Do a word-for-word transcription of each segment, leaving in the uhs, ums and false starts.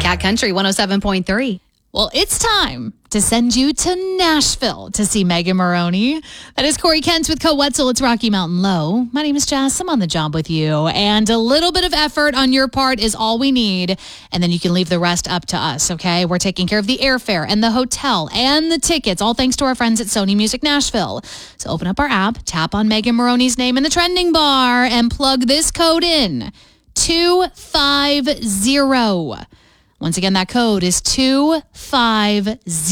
Cat Country one oh seven point three. Well, it's time to send you to Nashville to see Megan Moroney. That is Corey Kent with Co Wetzel. It's Rocky Mountain Low. My name is Jess. I'm on the job with you. And a little bit of effort on your part is all we need. And then you can leave the rest up to us, okay? We're taking care of the airfare and the hotel and the tickets, all thanks to our friends at Sony Music Nashville. So open up our app, tap on Megan Moroney's name in the trending bar, and plug this code in, two five zero. Once again, that code is two five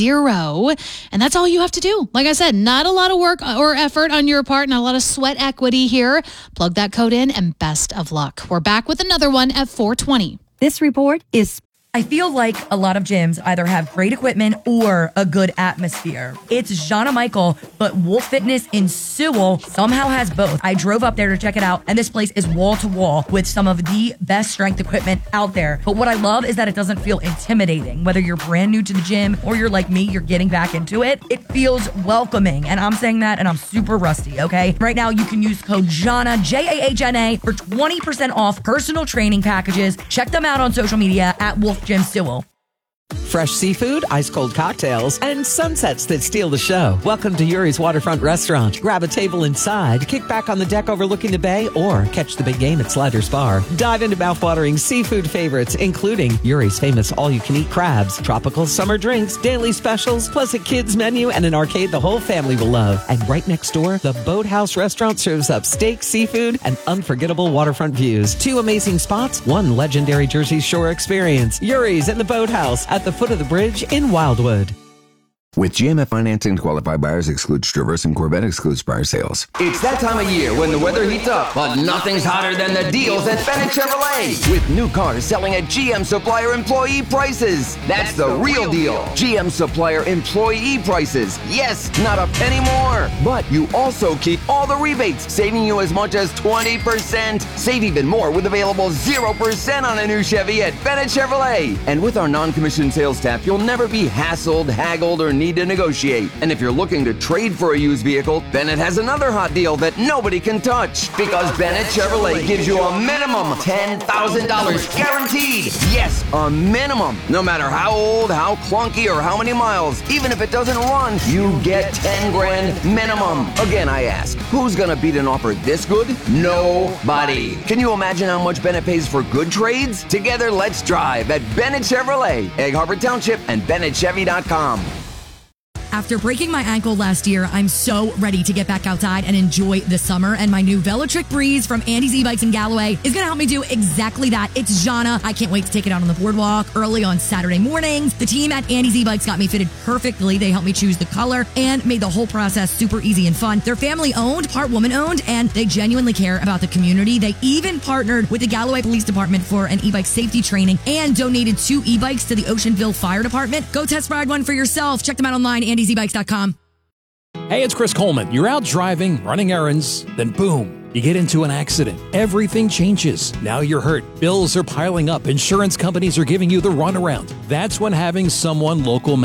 zero, and that's all you have to do. Like I said, not a lot of work or effort on your part, not a lot of sweat equity here. Plug that code in, and best of luck. We're back with another one at four twenty. This report is... I feel like a lot of gyms either have great equipment or a good atmosphere. It's Jana Michael, but Wolf Fitness in Sewell somehow has both. I drove up there to check it out, and this place is wall to wall with some of the best strength equipment out there. But what I love is that it doesn't feel intimidating. Whether you're brand new to the gym or you're like me, you're getting back into it, it feels welcoming. And I'm saying that, and I'm super rusty, okay? Right now, you can use code Jana, J A H N A, for twenty percent off personal training packages. Check them out on social media at Wolf Gym Sewell. Fresh seafood, ice-cold cocktails, and sunsets that steal the show. Welcome to Yuri's Waterfront Restaurant. Grab a table inside, kick back on the deck overlooking the bay, or catch the big game at Sliders Bar. Dive into mouthwatering seafood favorites, including Yuri's famous all-you-can-eat crabs, tropical summer drinks, daily specials, plus a kids menu and an arcade the whole family will love. And right next door, the Boathouse Restaurant serves up steak, seafood, and unforgettable waterfront views. Two amazing spots, one legendary Jersey Shore experience. Yuri's and the Boathouse at the foot of the bridge in Wildwood. With G M F financing, qualified buyers excludes Traverse and Corvette excludes prior sales. It's that time of year when the weather heats up, but nothing's hotter than the deals at Bennett Chevrolet. With new cars selling at G M Supplier employee prices. That's the real deal. G M Supplier employee prices. Yes, not a penny more. But you also keep all the rebates, saving you as much as twenty percent. Save even more with available zero percent on a new Chevy at Bennett Chevrolet. And with our non-commissioned sales staff, you'll never be hassled, haggled, or need to negotiate. And if you're looking to trade for a used vehicle, Bennett has another hot deal that nobody can touch. Because Bennett Chevrolet gives you a minimum ten thousand dollars guaranteed. Yes, a minimum. No matter how old, how clunky, or how many miles, even if it doesn't run, you get ten grand minimum. Again, I ask, who's gonna beat an offer this good? Nobody. Can you imagine how much Bennett pays for good trades? Together, let's drive at Bennett Chevrolet, Egg Harbor Township, and Bennett Chevy dot com. After breaking my ankle last year, I'm so ready to get back outside and enjoy the summer. And my new Velotric Breeze from Andy's E-Bikes in Galloway is going to help me do exactly that. It's Jana. I can't wait to take it out on the boardwalk early on Saturday mornings. The team at Andy's E-Bikes got me fitted perfectly. They helped me choose the color and made the whole process super easy and fun. They're family owned, part woman owned, and they genuinely care about the community. They even partnered with the Galloway Police Department for an e-bike safety training and donated two e-bikes to the Oceanville Fire Department. Go test ride one for yourself. Check them out online, Andy's E Bikes dot com. Hey, it's Chris Coleman. You're out driving, running errands, then boom, you get into an accident. Everything changes. Now you're hurt. Bills are piling up. Insurance companies are giving you the runaround. That's when having someone local